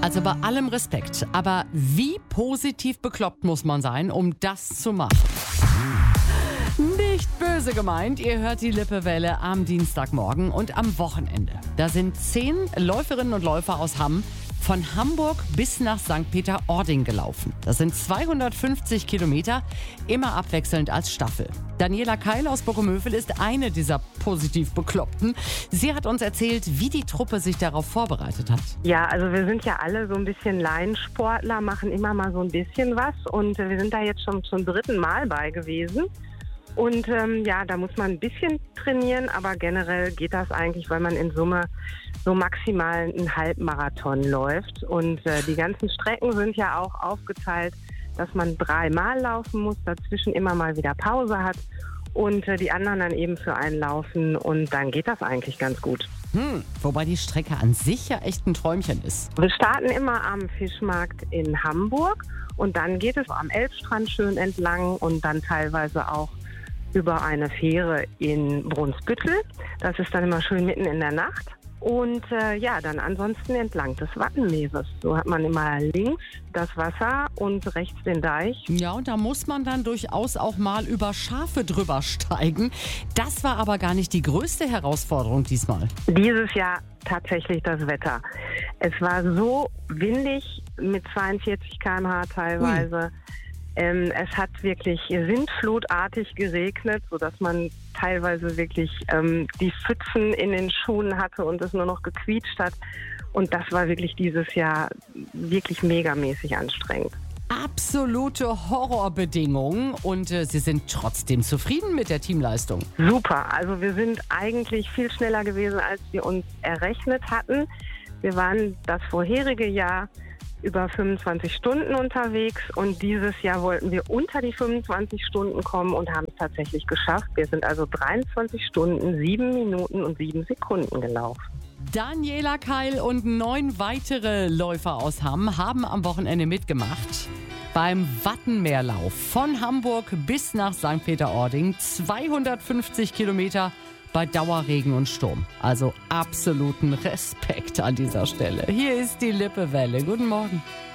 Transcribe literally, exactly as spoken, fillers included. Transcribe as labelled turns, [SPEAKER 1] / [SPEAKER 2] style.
[SPEAKER 1] Also bei allem Respekt, aber wie positiv bekloppt muss man sein, um das zu machen? Nicht böse gemeint, ihr hört die Lippewelle am Dienstagmorgen und am Wochenende. Da sind zehn Läuferinnen und Läufer aus Hamm von Hamburg bis nach Sankt Peter-Ording gelaufen. Das sind zweihundertfünfzig Kilometer, immer abwechselnd als Staffel. Daniela Keil aus Bockumövel ist eine dieser positiv Bekloppten. Sie hat uns erzählt, wie die Truppe sich darauf vorbereitet hat.
[SPEAKER 2] Ja, also wir sind ja alle so ein bisschen Laiensportler, machen immer mal so ein bisschen was und wir sind da jetzt schon zum dritten Mal bei gewesen. Und ähm, ja, da muss man ein bisschen trainieren, aber generell geht das eigentlich, weil man in Summe so maximal einen Halbmarathon läuft. Und äh, die ganzen Strecken sind ja auch aufgeteilt, dass man dreimal laufen muss, dazwischen immer mal wieder Pause hat und äh, die anderen dann eben für einen laufen und dann geht das eigentlich ganz gut.
[SPEAKER 1] Hm, wobei die Strecke an sich ja echt ein Träumchen ist.
[SPEAKER 2] Wir starten immer am Fischmarkt in Hamburg und dann geht es am Elbstrand schön entlang und dann teilweise auch über eine Fähre in Brunsbüttel. Das ist dann immer schön mitten in der Nacht. Und äh, ja, dann ansonsten entlang des Wattenmeeres. So hat man immer links das Wasser und rechts den Deich.
[SPEAKER 1] Ja, und da muss man dann durchaus auch mal über Schafe drüber steigen. Das war aber gar nicht die größte Herausforderung diesmal.
[SPEAKER 2] Dieses Jahr tatsächlich das Wetter. Es war so windig mit zweiundvierzig Kilometer pro Stunde teilweise. Ui. Ähm, es hat wirklich sintflutartig geregnet, sodass man teilweise wirklich ähm, die Pfützen in den Schuhen hatte und es nur noch gequietscht hat. Und das war wirklich dieses Jahr wirklich megamäßig anstrengend.
[SPEAKER 1] Absolute Horrorbedingungen und äh, Sie sind trotzdem zufrieden mit der Teamleistung?
[SPEAKER 2] Super, also wir sind eigentlich viel schneller gewesen, als wir uns errechnet hatten. Wir waren das vorherige Jahr über fünfundzwanzig Stunden unterwegs und dieses Jahr wollten wir unter die fünfundzwanzig Stunden kommen und haben es tatsächlich geschafft. Wir sind also dreiundzwanzig Stunden, sieben Minuten und sieben Sekunden gelaufen.
[SPEAKER 1] Daniela Keil und neun weitere Läufer aus Hamm haben am Wochenende mitgemacht beim Wattenmeerlauf von Hamburg bis nach Sankt Peter-Ording. zweihundertfünfzig Kilometer bei Dauerregen und Sturm. Also absoluten Respekt an dieser Stelle. Hier ist die Lippewelle. Guten Morgen.